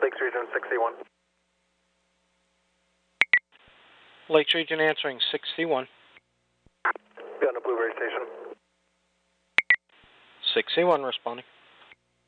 Lakes Region 61. Lakes Region answering 61. Be on the Blueberry Station. 61 responding.